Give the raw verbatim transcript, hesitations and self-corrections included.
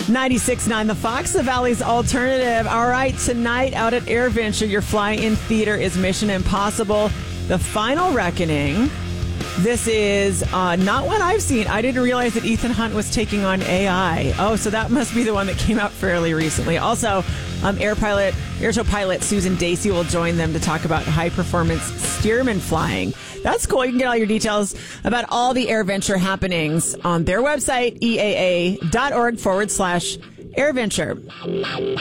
ninety-six point nine The Fox, the Valley's alternative. All right, tonight out at AirVenture, your fly-in theater is Mission Impossible: The Final Reckoning. This is uh, not one I've seen. I didn't realize that Ethan Hunt was taking on A I. Oh, so that must be the one that came out fairly recently. Also, um, air pilot, Airtow pilot Susan Dacey will join them to talk about high-performance Stearman flying. That's cool. You can get all your details about all the AirVenture happenings on their website, E A A dot org forward slash AirVenture.